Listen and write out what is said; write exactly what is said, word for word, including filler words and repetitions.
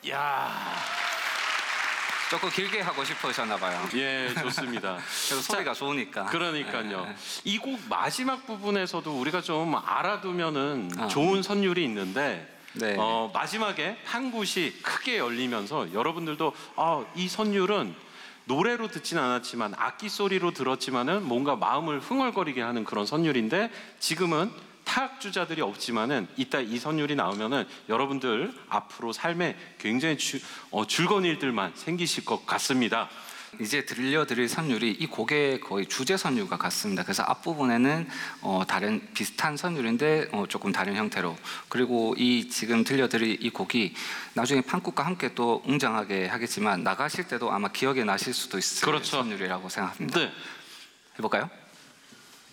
야. 조금 길게 하고 싶으셨나 봐요. 예, 좋습니다. 그래서 소리가 좋으니까. 그러니까요. 네. 이 곡 마지막 부분에서도 우리가 좀 알아두면은 아. 좋은 선율이 있는데 네. 어, 마지막에 한 굿이 크게 열리면서 여러분들도 아, 이 선율은 노래로 듣진 않았지만 악기 소리로 들었지만은 뭔가 마음을 흥얼거리게 하는 그런 선율인데 지금은 타악 주자들이 없지만은 이따 이 선율이 나오면은 여러분들 앞으로 삶에 굉장히 주, 어, 즐거운 일들만 생기실 것 같습니다. 이제 들려드릴 선율이 이 곡의 거의 주제 선율과 같습니다. 그래서 앞부분에는 어, 다른 비슷한 선율인데 어, 조금 다른 형태로, 그리고 이 지금 들려드릴 이 곡이 나중에 판국과 함께 또 웅장하게 하겠지만 나가실 때도 아마 기억에 나실 수도 있을 그렇죠. 선율이라고 생각합니다. 네. 해볼까요?